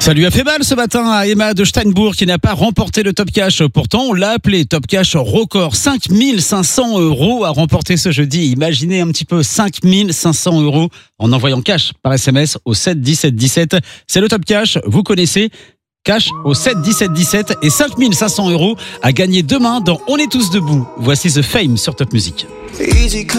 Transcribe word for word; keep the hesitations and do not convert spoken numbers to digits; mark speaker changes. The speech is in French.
Speaker 1: Ça lui a fait mal ce matin à Emma de Steinbourg qui n'a pas remporté le Top Cash. Pourtant, on l'a appelé Top Cash record. cinq mille cinq cents euros à remporter ce jeudi. Imaginez un petit peu cinq mille cinq cents euros en envoyant cash par S M S au sept dix-sept dix-sept. C'est le Top Cash, vous connaissez. Cash au sept dix-sept dix-sept et cinq mille cinq cents euros à gagner demain dans On est tous debout. Voici The Fame sur Top Music.